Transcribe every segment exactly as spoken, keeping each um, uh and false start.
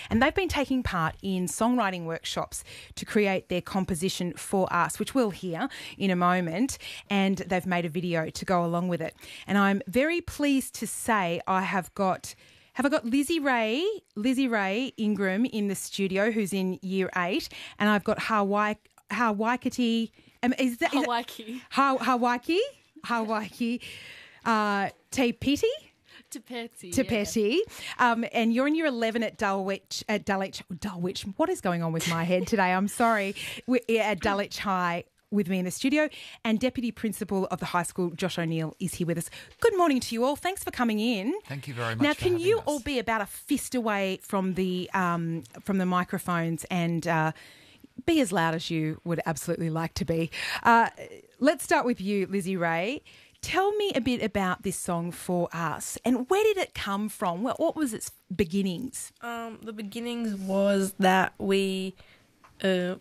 and they've been taking part in songwriting workshops to create their composition For Us, which we'll hear in a moment, and they've made a video to go along with it. And I'm very pleased to say I have got... Have I got Lizzie Ray, Lizzie Ray Ingram in the studio, who's in year eight, and I've got Hawaii, Hawaii, um, is that, is Hawaii. Ha- Hawaii, Hawaii, uh, Te Piti? Te Peti. Te Peti. Yeah. Um, and you're in year eleven at Dulwich, at Dulwich, Dulwich. What is going on with my head today? I'm sorry. We're at Dulwich High with me in the studio, and Deputy Principal of the high school, Josh O'Neill, is here with us. Good morning to you all. Thanks for coming in. Thank you very much. Now, for can having you us. all be about a fist away from the um, from the microphones and uh, be as loud as you would absolutely like to be? Uh, let's start with you, Lizzie Ray. Tell me a bit about this song For Us, and where did it come from? What, what was its beginnings? Um, the beginnings was that we uh,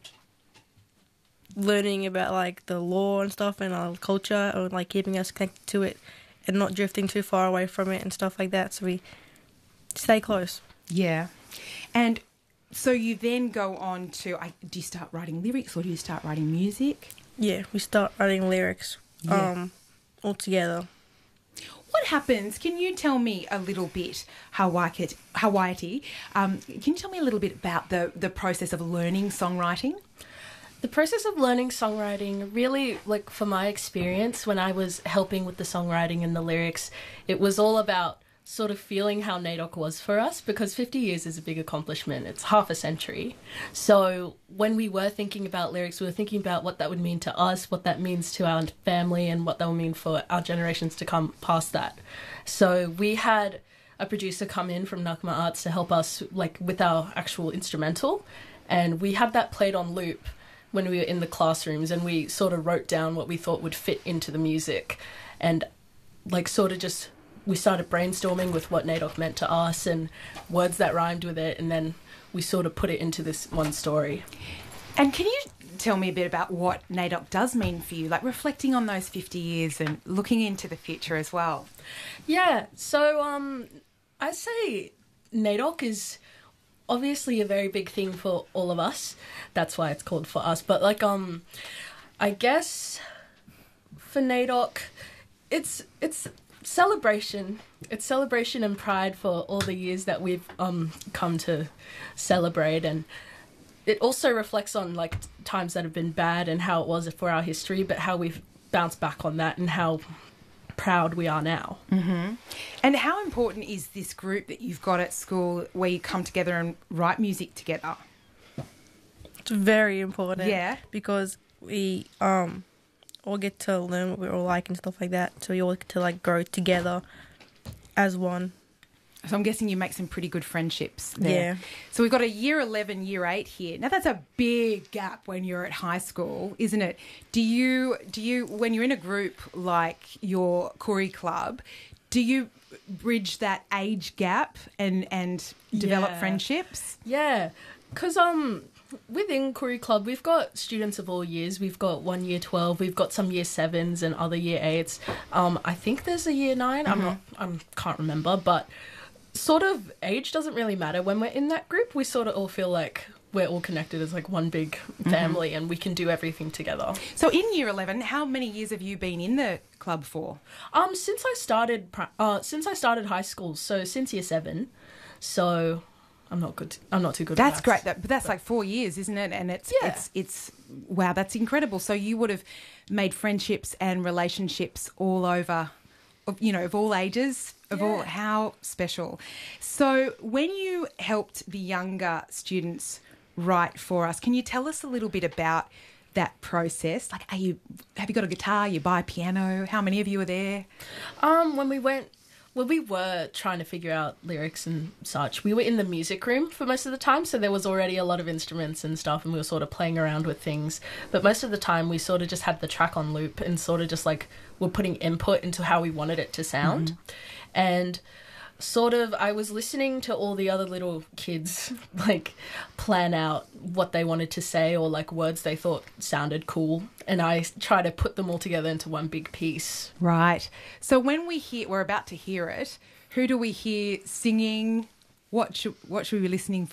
learning about like the law and stuff and our culture, or like keeping us connected to it and not drifting too far away from it and stuff like that. So we stay close. Yeah. And so you then go on to, I, do you start writing lyrics or do you start writing music? Yeah, we start writing lyrics Yeah. um, all together. What happens? Can you tell me a little bit, Hawaii, Hawaii um, can you tell me a little bit about the, the process of learning songwriting? The process of learning songwriting, really, like for my experience, when I was helping with the songwriting and the lyrics, it was all about sort of feeling how NAIDOC was for us, because fifty years is a big accomplishment. It's half a century. So when we were thinking about lyrics, we were thinking about what that would mean to us, what that means to our family, and what that will mean for our generations to come past that. So we had a producer come in from Nakama Arts to help us like with our actual instrumental, and we had that played on loop when we were in the classrooms, and we sort of wrote down what we thought would fit into the music, and like sort of just we started brainstorming with what NAIDOC meant to us and words that rhymed with it, and then we sort of put it into this one story. And can you tell me a bit about what NAIDOC does mean for you, like reflecting on those fifty years and looking into the future as well? Yeah, so um, I say NAIDOC is obviously a very big thing for all of us. That's why it's called For Us. But like, um, I guess for NAIDOC, it's it's celebration. It's celebration and pride for all the years that we've um come to celebrate, and it also reflects on like times that have been bad and how it was for our history, but how we've bounced back on that and how proud we are now. Mm-hmm. And how important is this group that you've got at school where you come together and write music together? It's very important. Yeah. Because we um all get to learn what we're all like and stuff like that. So we all get to like grow together as one. So I'm guessing you make some pretty good friendships there. Yeah. So we've got a year eleven, year eight here. Now that's a big gap when you're at high school, isn't it? Do you, do you, when you're in a group like your Koori Club, do you bridge that age gap and, and develop Yeah. friendships? Yeah, because um, within Koori Club, we've got students of all years. We've got one year twelve, we've got some year sevens and other year eights. Um, I think there's a year nine. I'm not, I can't remember, but sort of age doesn't really matter when we're in that group. We sort of all feel like we're all connected as like one big family, mm-hmm. and we can do everything together. So in year eleven, how many years have you been in the club for? Um, since I started, pri- uh, since I started high school, so since year seven. So I'm not good. I'm not too good. That's at great. That, but that's like four years, isn't it? And it's Yeah. it's it's wow. That's incredible. So you would have made friendships and relationships all over, of, you know, of all ages, of all. Yeah. How special. So when you helped the younger students write for us, can you tell us a little bit about that process? Like, are you have you got a guitar? You buy a piano? How many of you are there? Um, when we went, when we were trying to figure out lyrics and such, we were in the music room for most of the time, so there was already a lot of instruments and stuff, and we were sort of playing around with things. But most of the time, we sort of just had the track on loop and sort of just like were putting input into how we wanted it to sound. Mm-hmm. And sort of I was listening to all the other little kids like plan out what they wanted to say or like words they thought sounded cool, and I try to put them all together into one big piece. Right. So when we hear, we're about to hear it, who do we hear singing? What should what should we be listening